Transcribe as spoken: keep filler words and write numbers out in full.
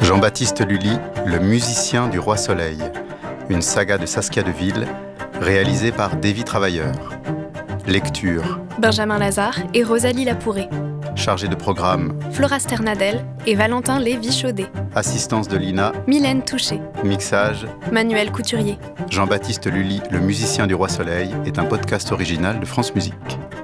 Jean-Baptiste Lully, le musicien du Roi Soleil, une saga de Saskia Deville, réalisée par Davy Travailleur. Lecture Benjamin Lazare et Rosalie Lapouré. Chargé de programme Flora Sternadel et Valentin Lévy-Chaudet. Assistance de Lina, Mylène Touché. mixage Manuel Couturier. Jean-Baptiste Lully, le musicien du Roi Soleil, est un podcast original de France Musique.